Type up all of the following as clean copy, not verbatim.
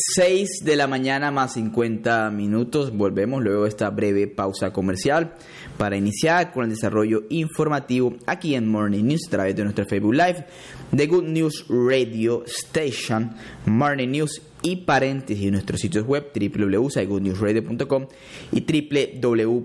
6 de la mañana más 50 minutos. Volvemos luego de esta breve pausa comercial para iniciar con el desarrollo informativo aquí en Morning News a través de nuestro Facebook Live de Good News Radio Station, Morning News y paréntesis en nuestros sitios web www.goodnewsradio.com y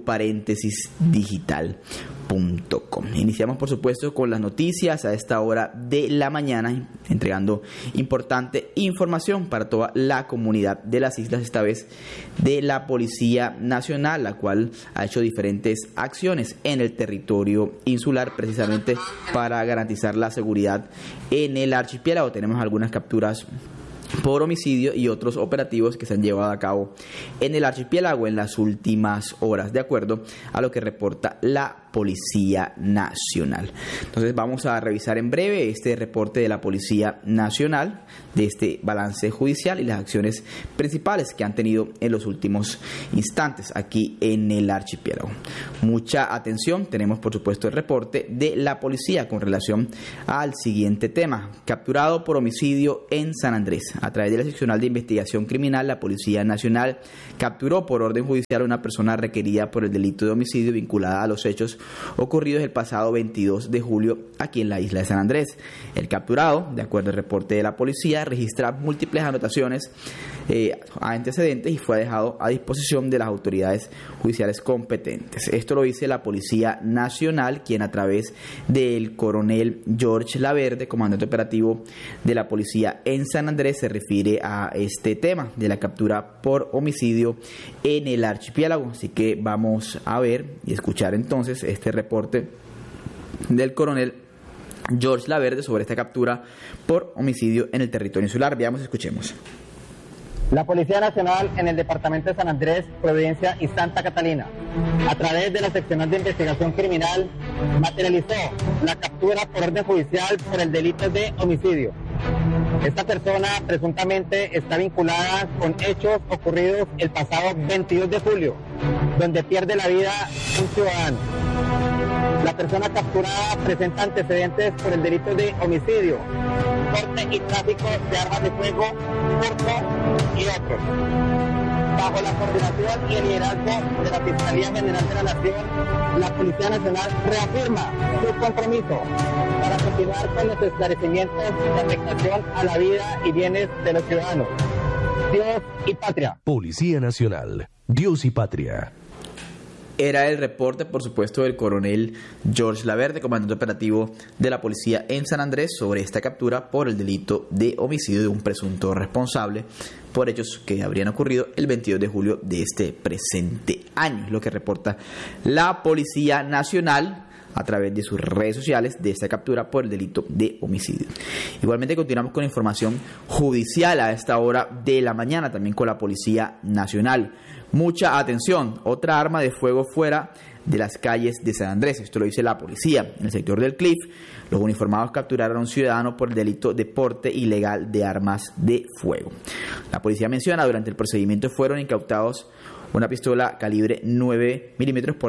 www.paréntesisdigital.com. Iniciamos por supuesto con las noticias a esta hora de la mañana, entregando importante información para toda la comunidad de las islas, esta vez de la Policía Nacional, la cual ha hecho diferentes acciones en el territorio insular precisamente para garantizar la seguridad en el archipiélago. Tenemos algunas capturas por homicidio y otros operativos que se han llevado a cabo en el archipiélago en las últimas horas, de acuerdo a lo que reporta la Policía Nacional. Entonces vamos a revisar en breve este reporte de la Policía Nacional, de este balance judicial y las acciones principales que han tenido en los últimos instantes aquí en el archipiélago. Mucha atención, tenemos por supuesto el reporte de la policía con relación al siguiente tema: capturado por homicidio en San Andrés. A través de la seccional de investigación criminal, la Policía Nacional capturó por orden judicial a una persona requerida por el delito de homicidio vinculada a los hechos ocurridos el pasado 22 de julio aquí en la isla de San Andrés. El capturado, de acuerdo al reporte de la policía, registra múltiples anotaciones a antecedentes y fue dejado a disposición de las autoridades judiciales competentes. Esto lo dice la Policía Nacional, quien a través del coronel George Laverde, comandante operativo de la policía en San Andrés, se refiere a este tema de la captura por homicidio en el archipiélago. Así que vamos a ver y escuchar entonces este reporte del coronel George Laverde sobre esta captura por homicidio en el territorio insular. Veamos, escuchemos. La Policía Nacional en el departamento de San Andrés, Providencia y Santa Catalina, a través de la seccional de investigación criminal, materializó la captura por orden judicial por el delito de homicidio. Esta persona presuntamente está vinculada con hechos ocurridos el pasado 22 de julio, donde pierde la vida un ciudadano. La persona capturada presenta antecedentes por el delito de homicidio, porte y tráfico de armas de fuego, hurto y otros. Bajo la coordinación y el liderazgo de la Fiscalía General de la Nación, la Policía Nacional reafirma su compromiso para continuar con los esclarecimientos de afectación a la vida y bienes de los ciudadanos. Dios y patria. Policía Nacional. Dios y patria. Era el reporte, por supuesto, del coronel George Laverde, comandante operativo de la policía en San Andrés, sobre esta captura por el delito de homicidio de un presunto responsable por hechos que habrían ocurrido el 22 de julio de este presente año. Es lo que reporta la Policía Nacional a través de sus redes sociales de esta captura por el delito de homicidio. Igualmente continuamos con información judicial a esta hora de la mañana, también con la Policía Nacional. Mucha atención, otra arma de fuego fuera de las calles de San Andrés. Esto lo dice la policía. En el sector del Cliff, los uniformados capturaron a un ciudadano por el delito de porte ilegal de armas de fuego. La policía menciona, durante el procedimiento fueron incautados una pistola calibre 9 milímetros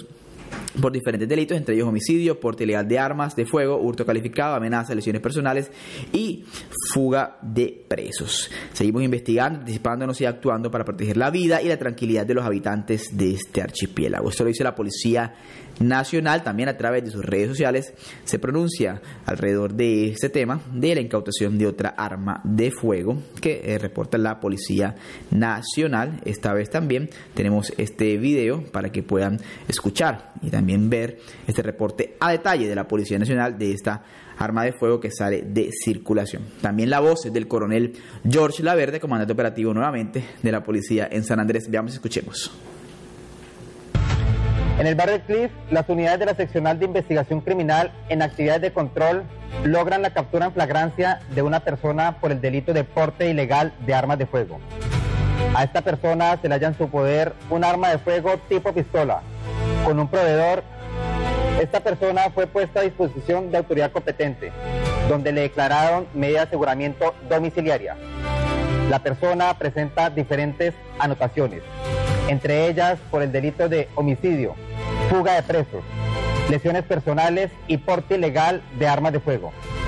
por diferentes delitos, entre ellos homicidio, porte ilegal de armas de fuego, hurto calificado, amenaza, lesiones personales y fuga de presos. Seguimos investigando, anticipándonos y actuando para proteger la vida y la tranquilidad de los habitantes de este archipiélago. Esto lo dice la Policía Nacional. También a través de sus redes sociales se pronuncia alrededor de este tema de la incautación de otra arma de fuego que reporta la Policía Nacional. Esta vez también tenemos este video para que puedan escuchar y también ver este reporte a detalle de la Policía Nacional de esta arma de fuego que sale de circulación. También la voz es del coronel George Laverde, comandante operativo nuevamente de la policía en San Andrés. Veamos, escuchemos. En el barrio Cliff, las unidades de la seccional de investigación criminal en actividades de control logran la captura en flagrancia de una persona por el delito de porte ilegal de armas de fuego. A esta persona se le halla en su poder un arma de fuego tipo pistola con un proveedor. Esta persona fue puesta a disposición de autoridad competente, donde le declararon medida de aseguramiento domiciliaria. La persona presenta diferentes anotaciones, entre ellas por el delito de homicidio, fuga de presos, lesiones personales y porte ilegal de armas de fuego.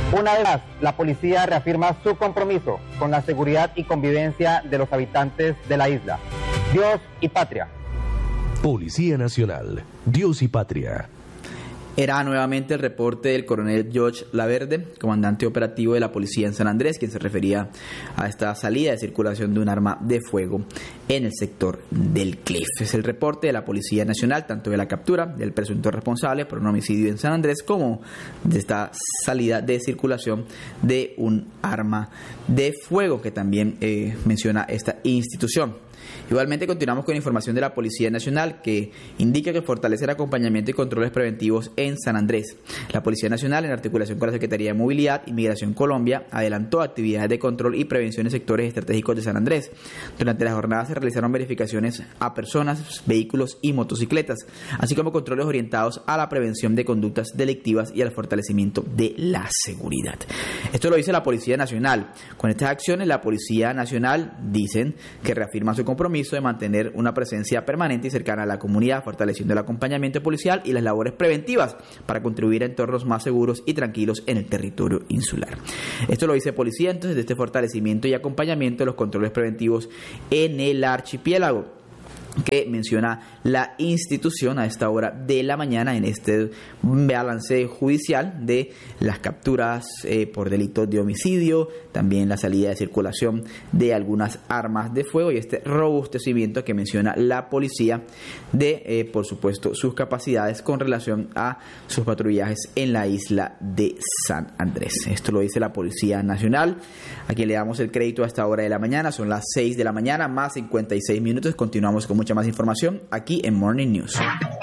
Una vez más, la policía reafirma su compromiso con la seguridad y convivencia de los habitantes de la isla. Dios y patria. Policía Nacional, Dios y Patria. Era nuevamente el reporte del coronel George Laverde, comandante operativo de la policía en San Andrés, quien se refería a esta salida de circulación de un arma de fuego en el sector del Cliff. Es el reporte de la Policía Nacional, tanto de la captura del presunto responsable por un homicidio en San Andrés, como de esta salida de circulación de un arma de fuego que también menciona esta institución. Igualmente continuamos con información de la Policía Nacional que indica que fortalece el acompañamiento y controles preventivos en San Andrés. La Policía Nacional, en articulación con la Secretaría de Movilidad y Migración Colombia, adelantó actividades de control y prevención en sectores estratégicos de San Andrés. Durante la jornada se realizaron verificaciones a personas, vehículos y motocicletas, así como controles orientados a la prevención de conductas delictivas y al fortalecimiento de la seguridad. Esto lo dice la Policía Nacional. Con estas acciones, la Policía Nacional dicen que reafirma su compromiso de mantener una presencia permanente y cercana a la comunidad, fortaleciendo el acompañamiento policial y las labores preventivas para contribuir a entornos más seguros y tranquilos en el territorio insular. Esto lo dice Policía, entonces, de este fortalecimiento y acompañamiento de los controles preventivos en el archipiélago, que menciona la institución a esta hora de la mañana en este balance judicial de las capturas por delitos de homicidio, también la salida de circulación de algunas armas de fuego y este robustecimiento que menciona la policía de, por supuesto, sus capacidades con relación a sus patrullajes en la isla de San Andrés. Esto lo dice la Policía Nacional, a quien le damos el crédito a esta hora de la mañana. Son las 6 de la mañana más 56 minutos. Continuamos con mucha más información aquí en Morning News.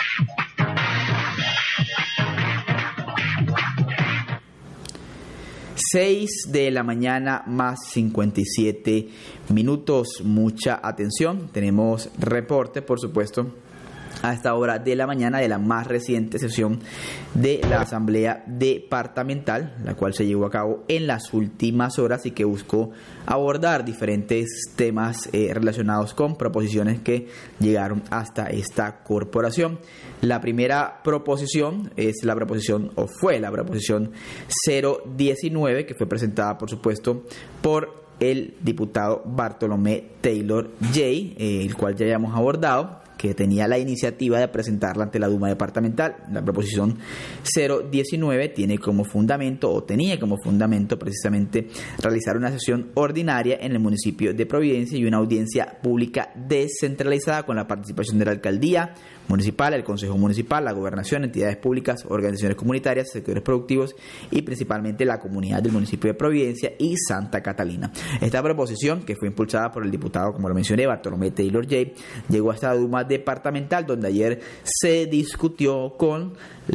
Seis de la mañana más 57 minutos. Mucha atención. Tenemos reporte, por supuesto, a esta hora de la mañana de la más reciente sesión de la Asamblea Departamental, la cual se llevó a cabo en las últimas horas y que buscó abordar diferentes temas relacionados con proposiciones que llegaron hasta esta corporación. La primera proposición es la proposición, o fue la proposición 019, que fue presentada, por supuesto, por el diputado Bartolomé Taylor Jay, el cual ya habíamos abordado, que tenía la iniciativa de presentarla ante la Duma Departamental. La proposición 019 tiene como fundamento, o tenía como fundamento, precisamente realizar una sesión ordinaria en el municipio de Providencia y una audiencia pública descentralizada con la participación de la alcaldía municipal, el consejo municipal, la gobernación, entidades públicas, organizaciones comunitarias, sectores productivos y principalmente la comunidad del municipio de Providencia y Santa Catalina. Esta proposición, que fue impulsada por el diputado, como lo mencioné, Bartolomé Taylor Jay, llegó hasta la Duma Departamental, donde ayer se discutió con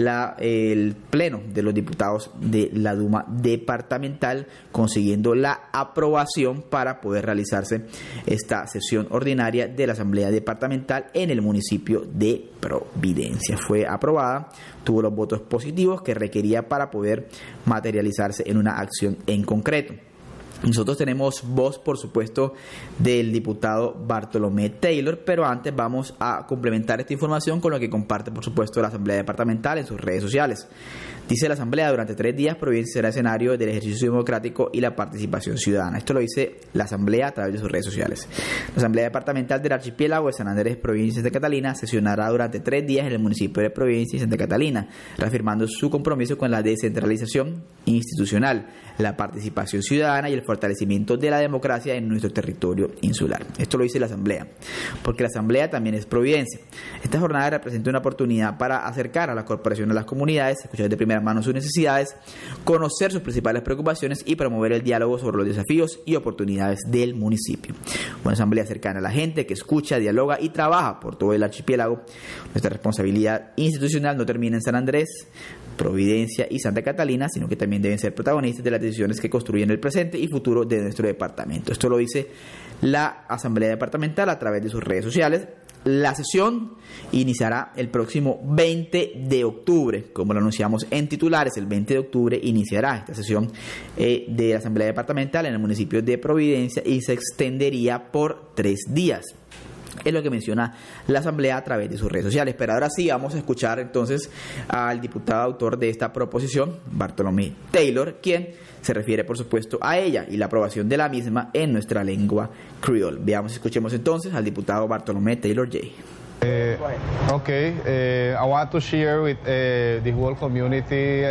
el pleno de los diputados de la Duma Departamental, consiguiendo la aprobación para poder realizarse esta sesión ordinaria de la Asamblea Departamental en el municipio de Providencia. Fue aprobada, tuvo los votos positivos que requería para poder materializarse en una acción en concreto. Nosotros tenemos voz, por supuesto, del diputado Bartolomé Taylor, pero antes vamos a complementar esta información con lo que comparte, por supuesto, la Asamblea Departamental en sus redes sociales. Dice la Asamblea: durante 3 días Providencia será escenario del ejercicio democrático y la participación ciudadana. Esto lo dice la Asamblea a través de sus redes sociales. La Asamblea Departamental del Archipiélago de San Andrés, Providencia y Santa Catalina sesionará durante 3 días en el municipio de Providencia y Santa Catalina, reafirmando su compromiso con la descentralización institucional, la participación ciudadana y el fortalecimiento de la democracia en nuestro territorio insular. Esto lo dice la Asamblea, porque la Asamblea también es Providencia. Esta jornada representa una oportunidad para acercar a la corporación a las comunidades, escuchar de primera mano sus necesidades, conocer sus principales preocupaciones y promover el diálogo sobre los desafíos y oportunidades del municipio. Una asamblea cercana a la gente que escucha, dialoga y trabaja por todo el archipiélago. Nuestra responsabilidad institucional no termina en San Andrés, Providencia y Santa Catalina, sino que también deben ser protagonistas de las decisiones que construyen el presente y futuro de nuestro departamento. Esto lo dice la Asamblea Departamental a través de sus redes sociales. La sesión iniciará el próximo 20 de octubre, como lo anunciamos en titulares. El 20 de octubre iniciará esta sesión de la Asamblea Departamental en el municipio de Providencia y se extendería por 3 días. Es lo que menciona la Asamblea a través de sus redes sociales. Pero ahora sí vamos a escuchar entonces al diputado autor de esta proposición, Bartolomé Taylor, quien se refiere por supuesto a ella y la aprobación de la misma en nuestra lengua creole. Veamos, escuchemos entonces al diputado Bartolomé Taylor Jay. I want to share with the whole community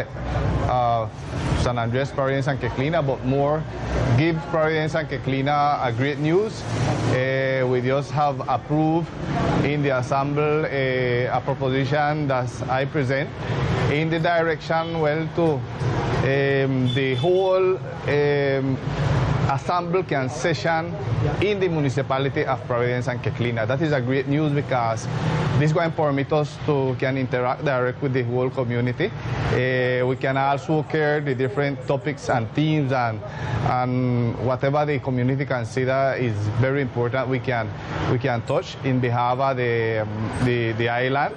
San Andres, Providence, and Keclina, but more give Providence and Keclina a great news. We just have approved in the Assembly a proposition that I present in the direction to the whole Assembly can session in the municipality of Providence and Keclina. That is a great news because this is going to permit us to can interact direct with the whole community. We can also care the different topics and themes and whatever the community consider is very important. We can touch in behalf of the island.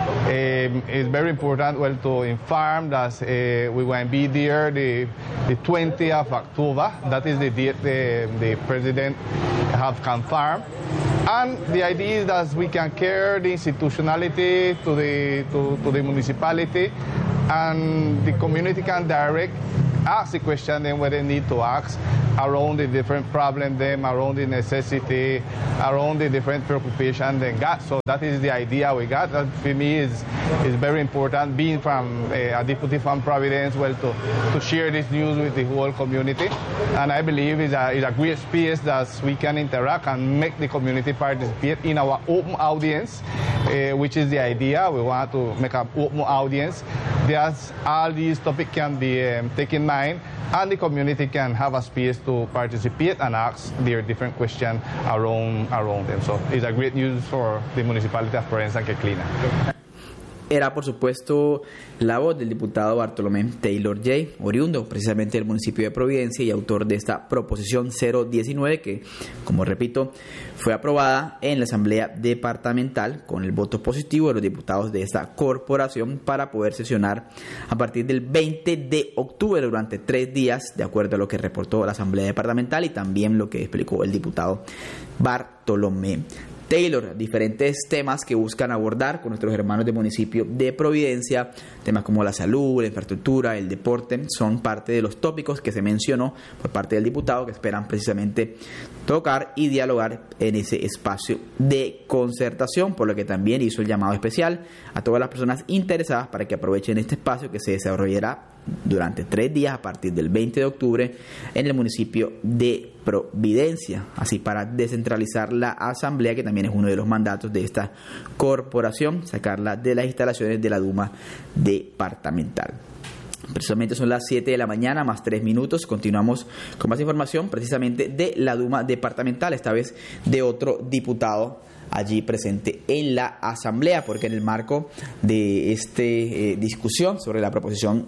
It's very important to inform that we will be there the 20th of October. That is the date the president have confirmed. And the idea is that we can carry the institutionality to the municipality, and the community can direct ask the question then where they need to ask around the different problems, them around the necessity, around the different preoccupation they got. So that is the idea we got. That for me is very important. Being from a deputy from Providence, to share this news with the whole community, and I believe it's a great space that we can interact and make the community participate in our open audience, which is the idea. We want to make an open audience. There's all these topics can be taken in mind, and the community can have a space to participate and ask their different questions around them. So it's a great news for the municipality of Providence and Keclina. Era, por supuesto, la voz del diputado Bartolomé Taylor Jay, oriundo precisamente del municipio de Providencia y autor de esta proposición 019 que, como repito, fue aprobada en la Asamblea Departamental con el voto positivo de los diputados de esta corporación para poder sesionar a partir del 20 de octubre durante 3 días, de acuerdo a lo que reportó la Asamblea Departamental y también lo que explicó el diputado Bartolomé Taylor. Diferentes temas que buscan abordar con nuestros hermanos del municipio de Providencia, temas como la salud, la infraestructura, el deporte, son parte de los tópicos que se mencionó por parte del diputado, que esperan precisamente tocar y dialogar en ese espacio de concertación, por lo que también hizo el llamado especial a todas las personas interesadas para que aprovechen este espacio que se desarrollará durante 3 días a partir del 20 de octubre en el municipio de Providencia, así para descentralizar la asamblea, que también es uno de los mandatos de esta corporación, sacarla de las instalaciones de la Duma departamental. Precisamente son las 7 de la mañana más 3 minutos. Continuamos con más información precisamente de la Duma departamental, esta vez de otro diputado allí presente en la asamblea, porque en el marco de esta discusión sobre la proposición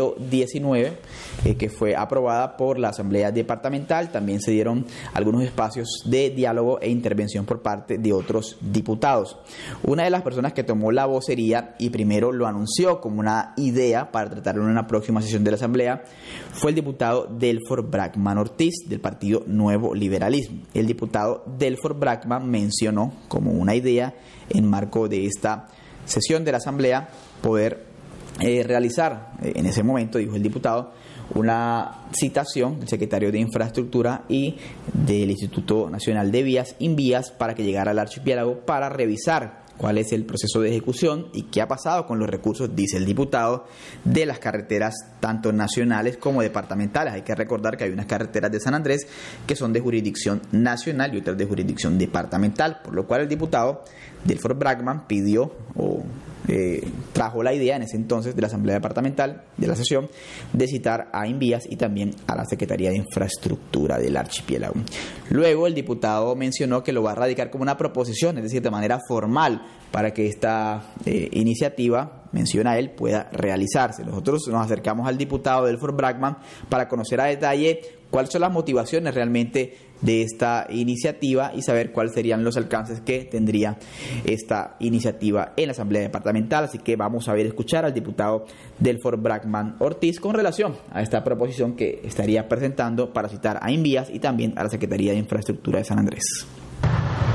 019 que fue aprobada por la asamblea departamental, también se dieron algunos espacios de diálogo e intervención por parte de otros diputados. Una de las personas que tomó la vocería y primero lo anunció como una idea para tratarlo en una próxima sesión de la asamblea fue el diputado Delfor Brackman Ortiz del partido Nuevo Liberalismo. El diputado Delfor Brackman mencionó como una idea en marco de esta sesión de la asamblea poder realizar en ese momento, dijo el diputado, una citación del secretario de Infraestructura y del Instituto Nacional de Vías, INVÍAS, para que llegara al archipiélago para revisar cuál es el proceso de ejecución y qué ha pasado con los recursos, dice el diputado, de las carreteras tanto nacionales como departamentales. Hay que recordar que hay unas carreteras de San Andrés que son de jurisdicción nacional y otras de jurisdicción departamental, por lo cual el diputado Delfor Brackman pidió o trajo la idea en ese entonces de la Asamblea Departamental de la sesión de citar a INVÍAS y también a la Secretaría de Infraestructura del archipiélago. Luego el diputado mencionó que lo va a radicar como una proposición, es decir, de manera formal, para que esta iniciativa, menciona él, pueda realizarse. Nosotros nos acercamos al diputado Delfor Brackman para conocer a detalle cuáles son las motivaciones realmente de esta iniciativa y saber cuáles serían los alcances que tendría esta iniciativa en la Asamblea Departamental. Así que vamos a escuchar al diputado Delfor Brackman Ortiz con relación a esta proposición que estaría presentando para citar a INVÍAS y también a la Secretaría de Infraestructura de San Andrés.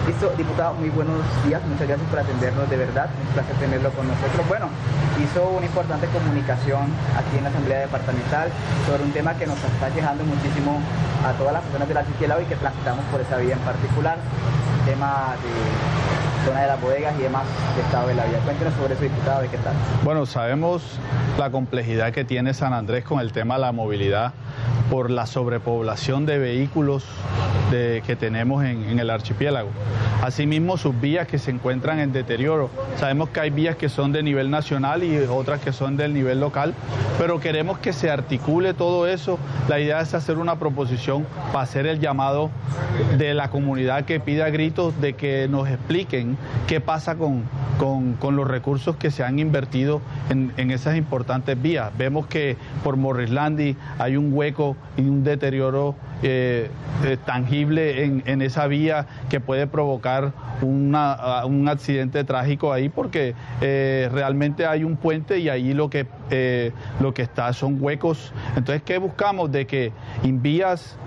Listo, diputado, muy buenos días, muchas gracias por atendernos, de verdad, un placer tenerlo con nosotros. Bueno, hizo una importante comunicación aquí en la Asamblea Departamental sobre un tema que nos está quejando muchísimo a todas las personas del archipiélago y que transitamos por esa vía en particular, el tema de zona de las bodegas y demás de estado de la vía. Cuéntenos sobre eso, diputado, ¿de qué tal? Bueno, sabemos la complejidad que tiene San Andrés con el tema de la movilidad por la sobrepoblación de vehículos que tenemos en el archipiélago. Asimismo, sus vías que se encuentran en deterioro. Sabemos que hay vías que son de nivel nacional y otras que son del nivel local, pero queremos que se articule todo eso. La idea es hacer una proposición para hacer el llamado de la comunidad que pide a gritos de que nos expliquen qué pasa con los recursos que se han invertido en esas importantes vías. Vemos que por Morrislandi hay un hueco y un deterioro tangible en esa vía que puede provocar un accidente trágico ahí, porque realmente hay un puente y ahí lo que está son huecos. Entonces, ¿qué buscamos? De que Invías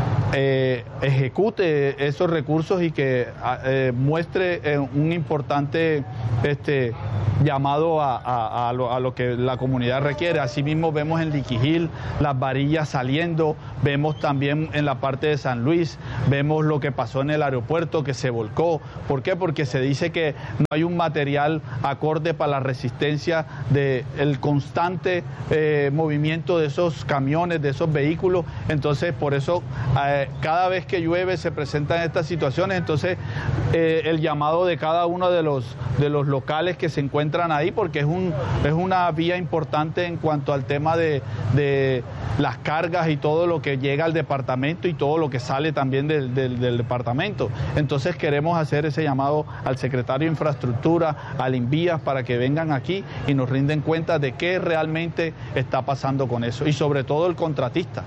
ejecute esos recursos y que muestre un importante llamado a lo que la comunidad requiere. Asimismo vemos en Liquijil las varillas saliendo, vemos también en la parte de San Luis, vemos lo que pasó en el aeropuerto que se volcó. ¿Por qué? Porque se dice que no hay un material acorde para la resistencia del constante movimiento de esos camiones, de esos vehículos. Entonces, por eso cada vez que llueve se presentan estas situaciones. Entonces, el llamado de cada uno de los locales que se encuentran ahí, porque es una vía importante en cuanto al tema de las cargas y todo lo que llega al departamento y todo lo que sale también del departamento. Entonces queremos hacer ese llamado al secretario de Infraestructura, al Invías, para que vengan aquí y nos rinden cuenta de qué realmente está pasando con eso, y sobre todo el contratista.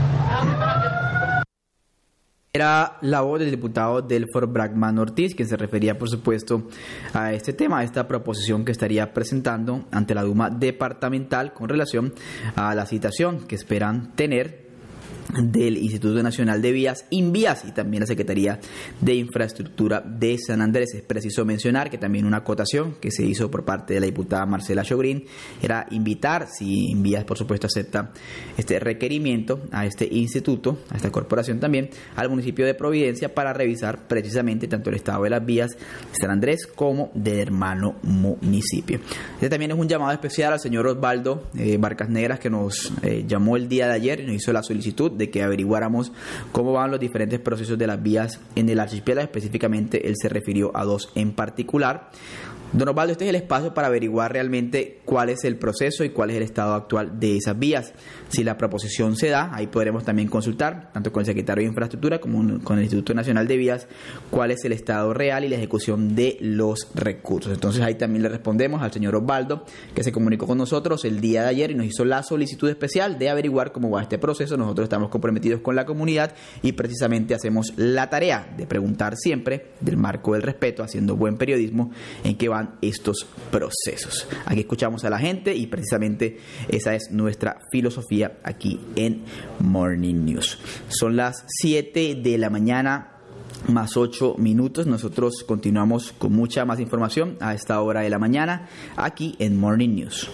Era la voz del diputado Delfor Bragman Ortiz, quien se refería, por supuesto, a este tema, a esta proposición que estaría presentando ante la Duma departamental con relación a la citación que esperan tener del Instituto Nacional de Vías, Invías, y también la Secretaría de Infraestructura de San Andrés. Es preciso mencionar que también una acotación que se hizo por parte de la diputada Marcela Shogrin era invitar, si Invías por supuesto acepta este requerimiento, a este instituto, a esta corporación también, al municipio de Providencia, para revisar precisamente tanto el estado de las vías de San Andrés como del hermano municipio. Este también es un llamado especial al señor Osvaldo Barcas Negras, que nos llamó el día de ayer y nos hizo la solicitud de que averiguáramos cómo van los diferentes procesos de las vías en el archipiélago. Específicamente él se refirió a dos en particular. Don Osvaldo, este es el espacio para averiguar realmente cuál es el proceso y cuál es el estado actual de esas vías. Si la proposición se da, ahí podremos también consultar, tanto con el secretario de Infraestructura como con el Instituto Nacional de Vías, cuál es el estado real y la ejecución de los recursos. Entonces ahí también le respondemos al señor Osvaldo, que se comunicó con nosotros el día de ayer y nos hizo la solicitud especial de averiguar cómo va este proceso. Nosotros estamos comprometidos con la comunidad y precisamente hacemos la tarea de preguntar siempre, del marco del respeto, haciendo buen periodismo, en qué van estos procesos. Aquí escuchamos a la gente y precisamente esa es nuestra filosofía aquí en Morning News. Son las 7 de la mañana más 8 minutos. Nosotros continuamos con mucha más información a esta hora de la mañana aquí en Morning News.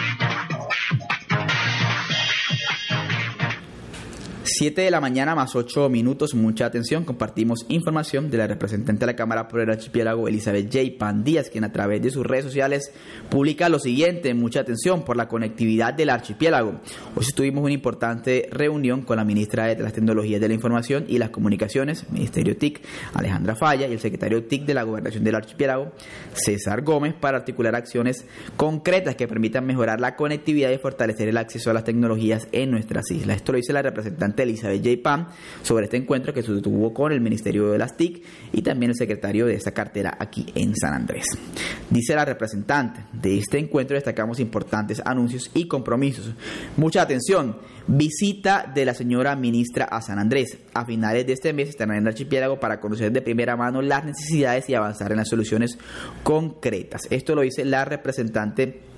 7 de la mañana más 8 minutos, mucha atención. Compartimos información de la representante de la Cámara por el Archipiélago, Elizabeth J. Pan Díaz, quien a través de sus redes sociales publica lo siguiente: mucha atención por la conectividad del archipiélago. Hoy tuvimos una importante reunión con la ministra de las Tecnologías de la Información y las Comunicaciones, Ministerio TIC, Alejandra Falla, y el secretario TIC de la Gobernación del Archipiélago, César Gómez, para articular acciones concretas que permitan mejorar la conectividad y fortalecer el acceso a las tecnologías en nuestras islas. Esto lo dice la representante Elizabeth J. Pan sobre este encuentro que se tuvo con el Ministerio de las TIC y también el secretario de esta cartera aquí en San Andrés. Dice la representante: de este encuentro destacamos importantes anuncios y compromisos. Mucha atención: visita de la señora ministra a San Andrés. A finales de este mes estarán en el archipiélago para conocer de primera mano las necesidades y avanzar en las soluciones concretas. Esto lo dice la representante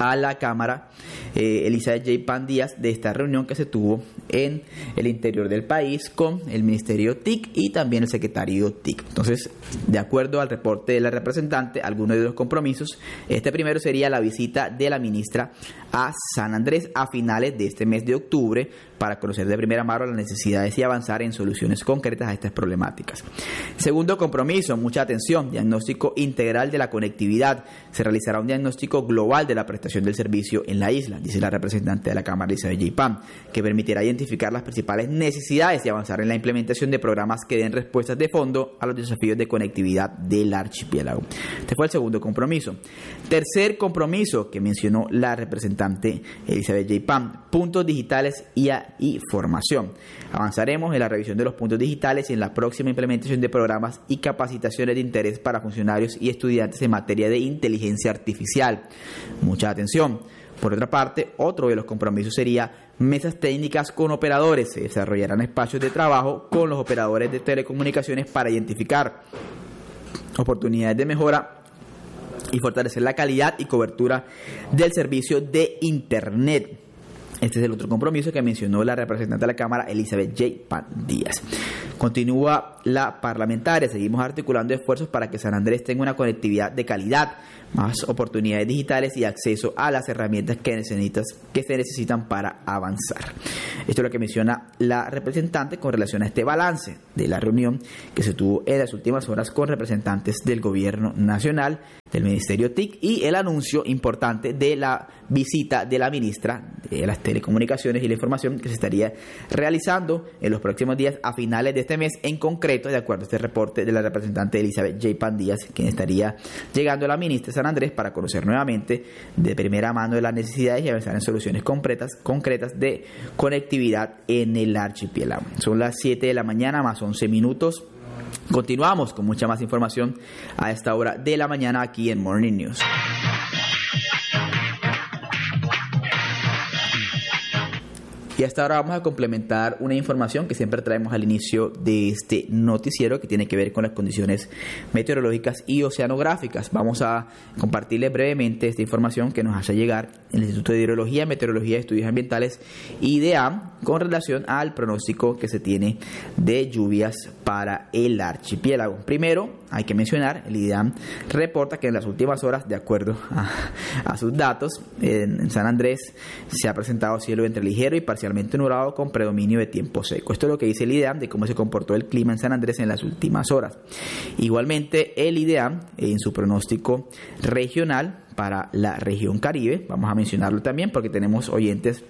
a la Cámara Elizabeth J. Pan Díaz de esta reunión que se tuvo en el interior del país con el Ministerio TIC y también el Secretario TIC. Entonces, de acuerdo al reporte de la representante, algunos de los compromisos, este primero sería la visita de la ministra a San Andrés a finales de este mes de octubre para conocer de primera mano las necesidades y avanzar en soluciones concretas a estas problemáticas. Segundo compromiso, mucha atención, diagnóstico integral de la conectividad. Se realizará un diagnóstico global de la prestación del servicio en la isla, dice la representante de la Cámara Elizabeth J. Pan, que permitirá identificar las principales necesidades y avanzar en la implementación de programas que den respuestas de fondo a los desafíos de conectividad del archipiélago. Este fue el segundo compromiso. Tercer compromiso que mencionó la representante Elizabeth J. Pan, puntos digitales y formación. Avanzaremos en la revisión de los puntos digitales y en la próxima implementación de programas y capacitaciones de interés para funcionarios y estudiantes en materia de inteligencia artificial. Mucha atención. Por otra parte, otro de los compromisos sería mesas técnicas con operadores. Se desarrollarán espacios de trabajo con los operadores de telecomunicaciones para identificar oportunidades de mejora y fortalecer la calidad y cobertura del servicio de Internet. Este es el otro compromiso que mencionó la representante de la Cámara, Elizabeth J. Pan Díaz. Continúa la parlamentaria. Seguimos articulando esfuerzos para que San Andrés tenga una conectividad de calidad, más oportunidades digitales y acceso a las herramientas que se necesitan para avanzar. Esto es lo que menciona la representante con relación a este balance de la reunión que se tuvo en las últimas horas con representantes del Gobierno Nacional, del Ministerio TIC y el anuncio importante de la visita de la ministra de las Telecomunicaciones y la Información que se estaría realizando en los próximos días a finales de este mes, en concreto, de acuerdo a este reporte de la representante Elizabeth J. Pan Díaz, quien estaría llegando a la ministra de San Andrés para conocer nuevamente de primera mano de las necesidades y avanzar en soluciones concretas de conectividad en el archipiélago. Son las 7 de la mañana más 11 minutos. Continuamos con mucha más información a esta hora de la mañana aquí en Morning News. Y hasta ahora vamos a complementar una información que siempre traemos al inicio de este noticiero que tiene que ver con las condiciones meteorológicas y oceanográficas. Vamos a compartirles brevemente esta información que nos hace llegar el Instituto de Hidrología, Meteorología y Estudios Ambientales, IDEAM, con relación al pronóstico que se tiene de lluvias para el archipiélago. Primero, hay que mencionar, el IDEAM reporta que en las últimas horas, de acuerdo a sus datos, en San Andrés se ha presentado cielo entre ligero y parcialmente nublado con predominio de tiempo seco. Esto es lo que dice el IDEAM de cómo se comportó el clima en San Andrés en las últimas horas. Igualmente, el IDEAM, en su pronóstico regional para la región Caribe, vamos a mencionarlo también porque tenemos oyentes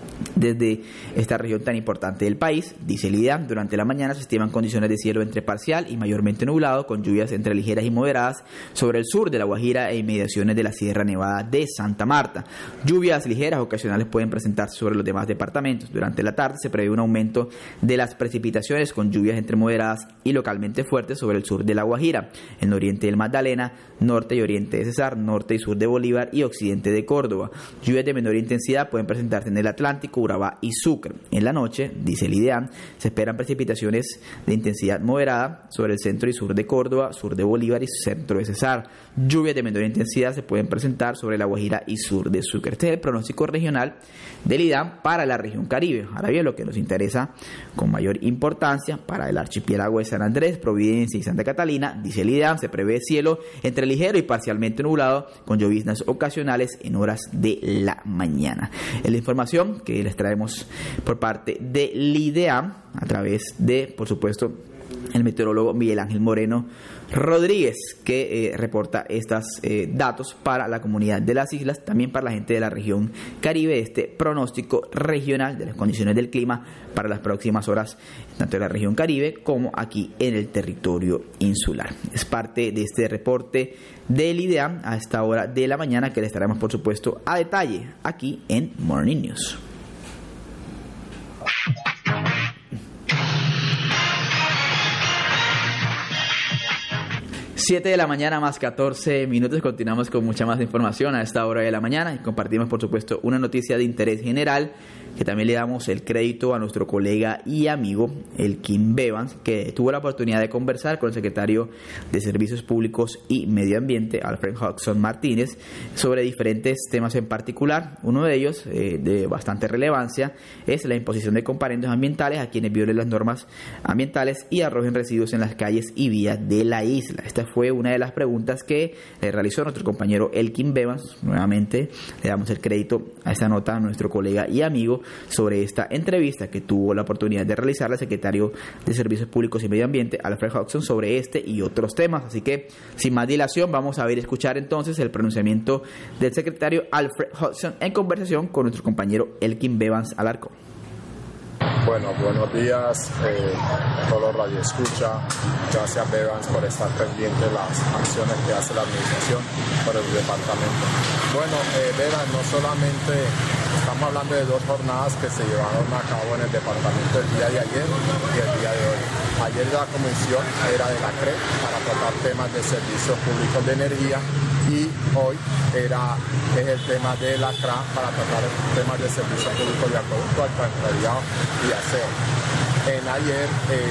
desde esta región tan importante del país, dice el IDEAM, durante la mañana se estiman condiciones de cielo entre parcial y mayormente nublado, con lluvias entre ligeras y moderadas sobre el sur de La Guajira e inmediaciones de la Sierra Nevada de Santa Marta. Lluvias ligeras ocasionales pueden presentarse sobre los demás departamentos. Durante la tarde se prevé un aumento de las precipitaciones con lluvias entre moderadas y localmente fuertes sobre el sur de La Guajira, el oriente del Magdalena, norte y oriente de Cesar, norte y sur de Bolívar y occidente de Córdoba. Lluvias de menor intensidad pueden presentarse en el Atlántico, Urabá y Sucre. En la noche, dice el IDEAM, se esperan precipitaciones de intensidad moderada sobre el centro y sur de Córdoba, sur de Bolívar y centro de Cesar. Lluvias de menor intensidad se pueden presentar sobre La Guajira y sur de Sucre. Este es el pronóstico regional del IDEAM para la región Caribe. Ahora bien, lo que nos interesa con mayor importancia para el archipiélago de San Andrés, Providencia y Santa Catalina, dice el IDEAM, se prevé cielo entre ligero y parcialmente nublado con lloviznas ocasionales en horas de la mañana. Es la información que les traemos por parte del IDEAM a través de, por supuesto, el meteorólogo Miguel Ángel Moreno Rodríguez, que reporta estos datos para la comunidad de las islas, también para la gente de la región Caribe, este pronóstico regional de las condiciones del clima para las próximas horas, tanto en la región Caribe como aquí en el territorio insular. Es parte de este reporte del IDEAM a esta hora de la mañana que les traemos, por supuesto, a detalle aquí en Morning News. Siete de la mañana más 14 minutos, continuamos con mucha más información a esta hora de la mañana y compartimos, por supuesto, una noticia de interés general que también le damos el crédito a nuestro colega y amigo Elkin Bevans, que tuvo la oportunidad de conversar con el secretario de Servicios Públicos y Medio Ambiente, Alfred Hodgson Martínez, sobre diferentes temas en particular. Uno de ellos, de bastante relevancia, es la imposición de comparendos ambientales a quienes violen las normas ambientales y arrojen residuos en las calles y vías de la isla. Esta fue una de las preguntas que le realizó nuestro compañero Elkin Bevans. Nuevamente le damos el crédito a esta nota a nuestro colega y amigo sobre esta entrevista que tuvo la oportunidad de realizar el secretario de Servicios Públicos y Medio Ambiente, Alfred Hodgson, sobre este y otros temas. Así que, sin más dilación, vamos a ver y escuchar entonces el pronunciamiento del secretario Alfred Hodgson en conversación con nuestro compañero Elkin Bevans Alarcón. Bueno, buenos días todos los radioescucha. Gracias, Bevans, por estar pendiente de las acciones que hace la administración por el departamento. Bueno, Bevans, no solamente estamos hablando de 2 jornadas que se llevaron a cabo en el departamento el día de ayer y el día de hoy. Ayer la comisión era de la CRE para tratar temas de servicios públicos de energía y hoy es el tema de la CRA para tratar temas de servicios públicos de acueducto, alcantarillado y aseo. Ayer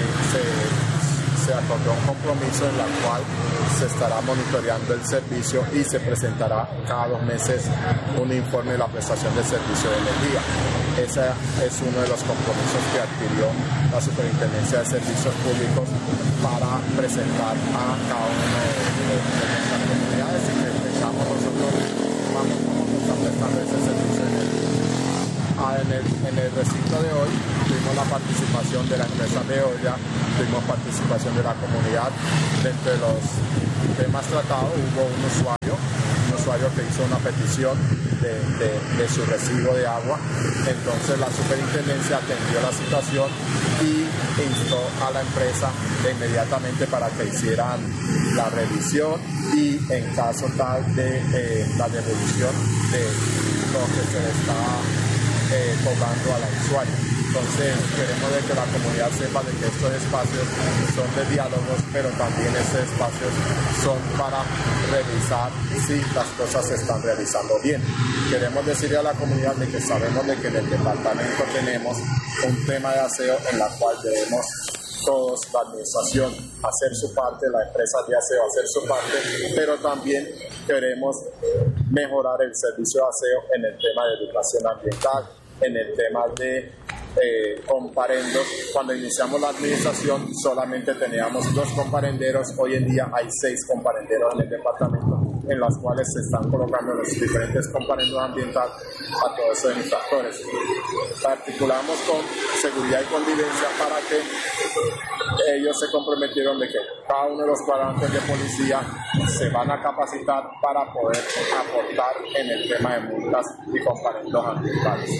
se acordó un compromiso en el cual se estará monitoreando el servicio y se presentará cada 2 meses un informe de la prestación de servicio de energía. Ese es uno de los compromisos que adquirió la Superintendencia de Servicios Públicos para presentar a cada una de nuestras comunidades y que empezamos nosotros vamos a prestar ese servicio de energía. En el recinto de hoy tuvimos la participación de la empresa de olla, tuvimos participación de la comunidad. Dentro de los temas tratados hubo un usuario que hizo una petición de su recibo de agua. Entonces la superintendencia atendió la situación y instó a la empresa inmediatamente para que hicieran la revisión y en caso tal de la devolución de lo que se le está cobrando a la usuaria. Entonces queremos de que la comunidad sepa de que estos espacios son de diálogos, pero también estos espacios son para revisar si las cosas se están realizando bien. Queremos decirle a la comunidad de que sabemos de que en el departamento tenemos un tema de aseo en la cual debemos todos, la administración, hacer su parte, la empresa de aseo hacer su parte, pero también queremos mejorar el servicio de aseo en el tema de educación ambiental, en el tema de comparendos. Cuando iniciamos la administración solamente teníamos 2 comparenderos, hoy en día hay 6 comparenderos en el departamento, en las cuales se están colocando los diferentes comparendos ambientales a todos esos infractores. Articulamos con seguridad y convivencia para que ellos se comprometieron de que cada uno de los cuadrantes de policía se van a capacitar para poder aportar en el tema de multas y comparendos ambientales.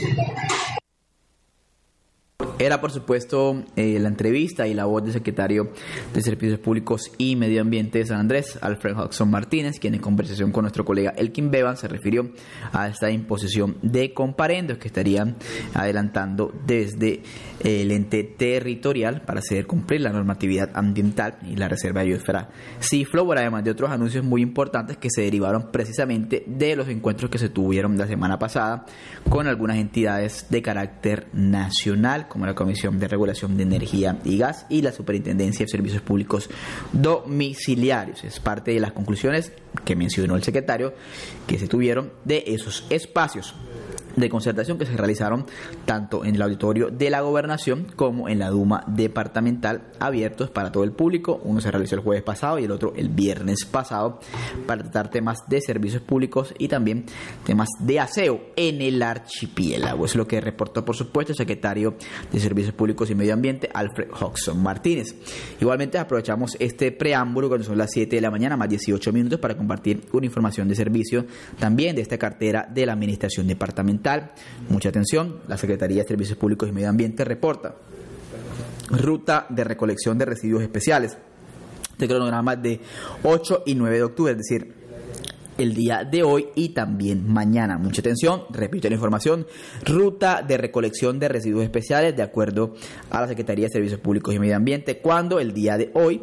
Era, por supuesto, la entrevista y la voz del secretario de Servicios Públicos y Medio Ambiente de San Andrés, Alfred Hodgson Martínez, quien en conversación con nuestro colega Elkin Bevans se refirió a esta imposición de comparendos que estarían adelantando desde el ente territorial para hacer cumplir la normatividad ambiental y la Reserva de Biosfera Seaflower, además de otros anuncios muy importantes que se derivaron precisamente de los encuentros que se tuvieron la semana pasada con algunas entidades de carácter nacional, como la Comisión de Regulación de Energía y Gas y la Superintendencia de Servicios Públicos Domiciliarios. Es parte de las conclusiones que mencionó el secretario que se tuvieron de esos espacios de concertación que se realizaron tanto en el auditorio de la Gobernación como en la Duma departamental, abiertos para todo el público. Uno se realizó el jueves pasado y el otro el viernes pasado, para tratar temas de servicios públicos y también temas de aseo en el archipiélago. Es lo que reportó, por supuesto, el secretario de Servicios Públicos y Medio Ambiente, Alfred Hodgson Martínez. Igualmente aprovechamos este preámbulo cuando son las 7 de la mañana, más 18 minutos, para compartir una información de servicio también de esta cartera de la Administración Departamental. Mucha atención, la Secretaría de Servicios Públicos y Medio Ambiente reporta ruta de recolección de residuos especiales de cronograma de 8 y 9 de octubre, es decir, el día de hoy y también mañana. Mucha atención, repito la información, ruta de recolección de residuos especiales de acuerdo a la Secretaría de Servicios Públicos y Medio Ambiente, cuando el día de hoy,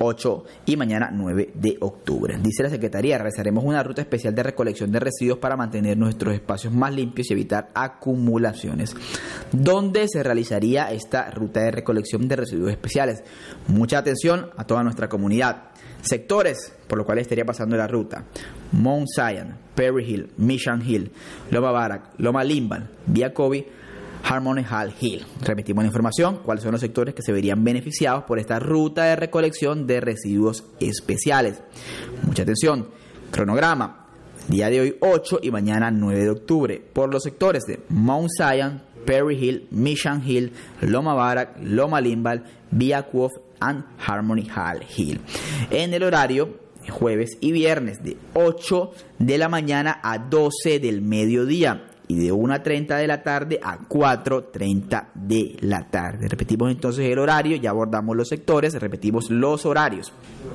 8 y mañana 9 de octubre. Dice la Secretaría, realizaremos una ruta especial de recolección de residuos para mantener nuestros espacios más limpios y evitar acumulaciones. ¿Dónde se realizaría esta ruta de recolección de residuos especiales? Mucha atención a toda nuestra comunidad. Sectores por los cuales estaría pasando la ruta: Mount Zion, Perry Hill, Mission Hill, Loma Barak, Loma Limbal, Via Kobe, Harmony Hall Hill. Repetimos la información: cuáles son los sectores que se verían beneficiados por esta ruta de recolección de residuos especiales. Mucha atención. Cronograma: día de hoy 8 y mañana 9 de octubre. Por los sectores de Mount Zion, Perry Hill, Mission Hill, Loma Barak, Loma Limbal, Via Kobe and Harmony Hall Hill. En el horario jueves y viernes de 8 de la mañana a 12 del mediodía y de 1:30 de la tarde a 4:30 de la tarde. Repetimos entonces el horario, ya abordamos los sectores, repetimos los horarios: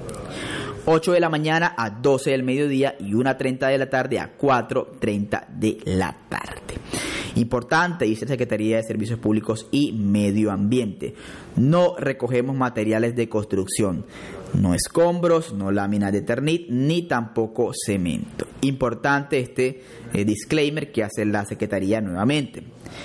8 de la mañana a 12 del mediodía y 1:30 de la tarde a 4:30 de la tarde. Importante, dice la Secretaría de Servicios Públicos y Medio Ambiente: no recogemos materiales de construcción, no escombros, no láminas de Eternit, ni tampoco cemento. Importante este disclaimer que hace la Secretaría nuevamente.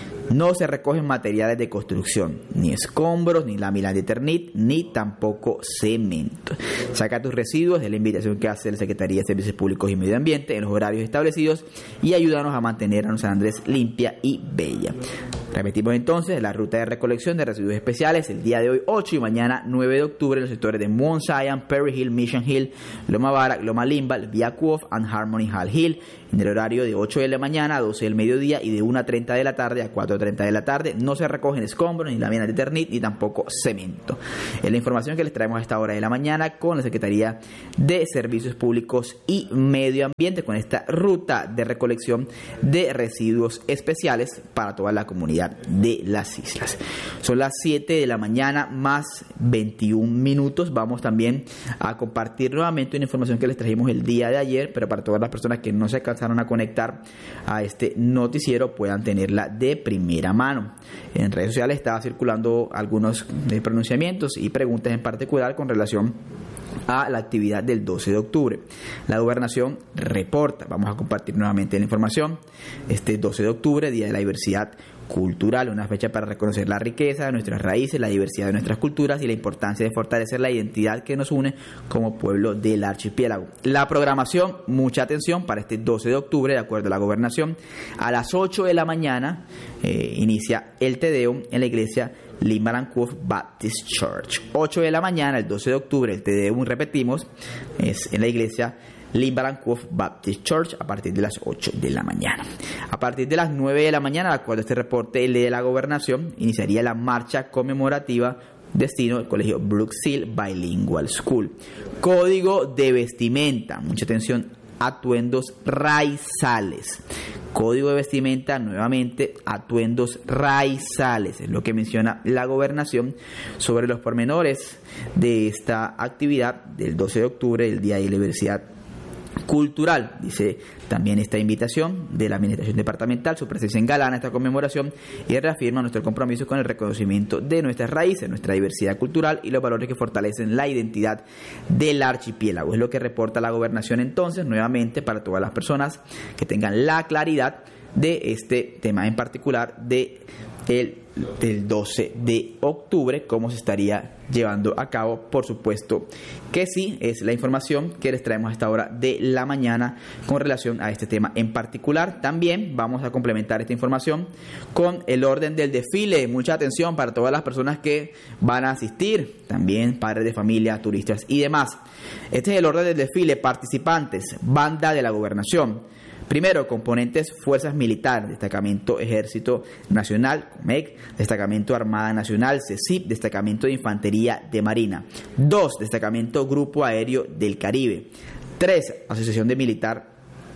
No se recogen materiales de construcción, ni escombros, ni láminas de Eternit, ni tampoco cemento. Saca tus residuos, es la invitación que hace la Secretaría de Servicios Públicos y Medio Ambiente en los horarios establecidos, y ayúdanos a mantener a San Andrés limpia y bella. Repetimos entonces la ruta de recolección de residuos especiales: el día de hoy 8 y mañana 9 de octubre en los sectores de Mount Zion, Perry Hill, Mission Hill, Loma Barak, Loma Limbal, Via Kobe and Harmony Hall Hill, en el horario de 8 de la mañana a 12 del mediodía y de 1:30 de la tarde a 4:30 de la tarde. No se recogen escombros, ni láminas de Eternit, ni tampoco cemento. Es la información que les traemos a esta hora de la mañana con la Secretaría de Servicios Públicos y Medio Ambiente, con esta ruta de recolección de residuos especiales para toda la comunidad de las islas. Son las 7 de la mañana más 21 minutos. Vamos también a compartir nuevamente una información que les trajimos el día de ayer, pero para todas las personas que no se alcanzaron a conectar a este noticiero puedan tenerla de primera mano. En redes sociales estaba circulando algunos pronunciamientos y preguntas en particular con relación a la actividad del 12 de octubre. La gobernación reporta, vamos a compartir nuevamente la información: este 12 de octubre, Día de la Diversidad Cultural, una fecha para reconocer la riqueza de nuestras raíces, la diversidad de nuestras culturas y la importancia de fortalecer la identidad que nos une como pueblo del archipiélago. La programación, mucha atención para este 12 de octubre, de acuerdo a la gobernación: a las 8 de la mañana inicia el Te Deum en la iglesia Limbaran Cove Baptist Church. 8 de la mañana, el 12 de octubre, el Te Deum, repetimos, es en la iglesia Limbaran Cove Baptist Church a partir de las 8 de la mañana. A partir de las 9 de la mañana, de acuerdo a este reporte de la gobernación, iniciaría la marcha conmemorativa destino del colegio Brooks Hill Bilingual School. Código de vestimenta, mucha atención: atuendos raizales. Código de vestimenta, nuevamente, atuendos raizales, es lo que menciona la gobernación sobre los pormenores de esta actividad del 12 de octubre, el Día de la Diversidad Cultural. Dice también esta invitación de la Administración Departamental: su presencia engalana esta conmemoración y reafirma nuestro compromiso con el reconocimiento de nuestras raíces, nuestra diversidad cultural y los valores que fortalecen la identidad del archipiélago. Es lo que reporta la gobernación entonces, nuevamente, para todas las personas que tengan la claridad de este tema en particular del 12 de octubre, cómo se estaría llevando a cabo. Por supuesto que sí, es la información que les traemos a esta hora de la mañana con relación a este tema en particular. También vamos a complementar esta información con el orden del desfile. Mucha atención para todas las personas que van a asistir, también padres de familia, turistas y demás. Este es el orden del desfile: participantes, banda de la gobernación. Primero, componentes Fuerzas Militares, Destacamento Ejército Nacional, COMEC, Destacamento Armada Nacional, CECIP, Destacamento de Infantería de Marina. 2, Destacamento Grupo Aéreo del Caribe. 3, Asociación Militar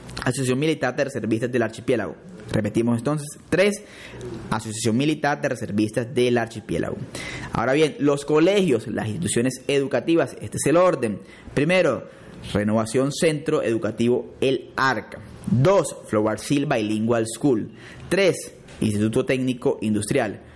de Reservistas del Archipiélago. Repetimos entonces: 3, Asociación Militar de Reservistas del Archipiélago. Ahora bien, los colegios, las instituciones educativas, este es el orden. Primero, Renovación Centro Educativo El Arca. 2, Flowers Hill Bilingual School. 3, Instituto Técnico Industrial.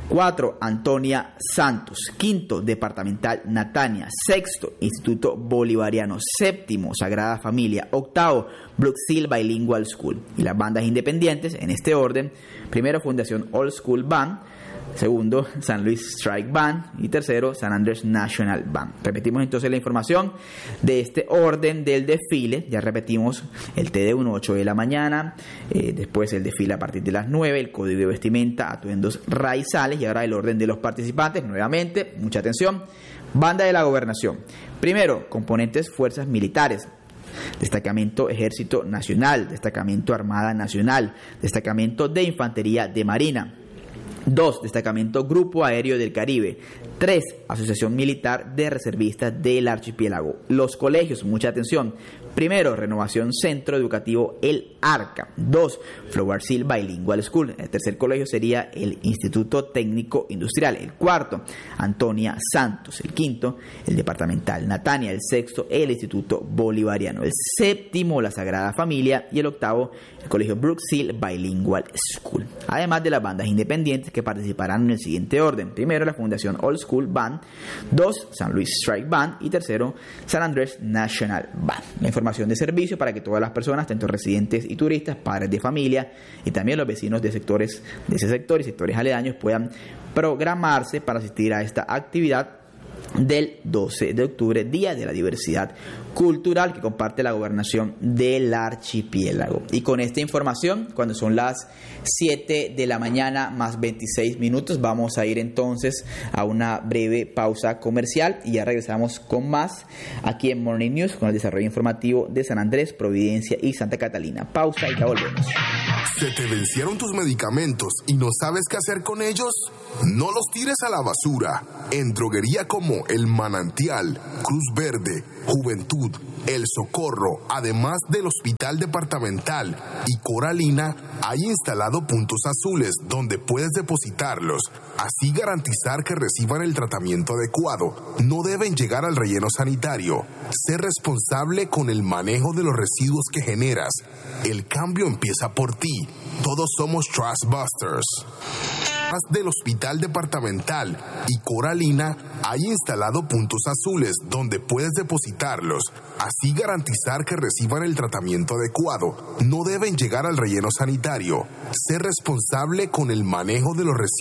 4. Antonia Santos. 5. Departamental Natania. 6. Instituto Bolivariano. 7. Sagrada Familia. 8. Brooksville Bilingual School. Y las bandas independientes en este orden: primero, Fundación Old School Band; segundo, San Luis Strike Band; y tercero, San Andrés National Band. Repetimos entonces la información de este orden del desfile. Ya repetimos: el TD1, 8 de la mañana, después el desfile a partir de las 9, el código de vestimenta, atuendos raizales, y ahora el orden de los participantes. Nuevamente, mucha atención: banda de la gobernación. Primero, componentes fuerzas militares: Destacamento Ejército Nacional, Destacamento Armada Nacional, Destacamento de Infantería de Marina. 2. Destacamento Grupo Aéreo del Caribe. 3. Asociación Militar de Reservistas del Archipiélago. Los colegios, mucha atención: primero, Renovación Centro Educativo El Arca. 2. Flowersville Bilingual School. El tercer colegio sería el Instituto Técnico Industrial. El cuarto, Antonia Santos. El quinto, el Departamental Natania. El sexto, el Instituto Bolivariano. El séptimo, la Sagrada Familia. Y el octavo, el colegio Brooksville Bilingual School. Además de las bandas independientes que participarán en el siguiente orden: primero, la Fundación Old School Band; 2, San Luis Strike Band; y tercero, San Andrés National Band. La información de servicio para que todas las personas, tanto residentes y turistas, padres de familia y también los vecinos de sectores de ese sector y sectores aledaños, puedan programarse para asistir a esta actividad del 12 de octubre, Día de la Diversidad Cultural, que comparte la gobernación del archipiélago. Y con esta información, cuando son las 7 de la mañana más 26 minutos, vamos a ir entonces a una breve pausa comercial y ya regresamos con más aquí en Morning News, con el desarrollo informativo de San Andrés, Providencia y Santa Catalina. Pausa y ya volvemos. ¿Se te vencieron tus medicamentos y no sabes qué hacer con ellos? No los tires a la basura. En droguería como El Manantial, Cruz Verde, Juventud, El Socorro, además del Hospital Departamental y Coralina, hay instalado puntos azules donde puedes depositarlos. Así garantizar que reciban el tratamiento adecuado. No deben llegar al relleno sanitario. Sé responsable con el manejo de los residuos que generas. El cambio empieza por ti. Todos somos Trustbusters. Del Hospital Departamental y Coralina hay instalado puntos azules donde puedes depositarlos, así garantizar que reciban el tratamiento adecuado. No deben llegar al relleno sanitario. Sé responsable con el manejo de los residuos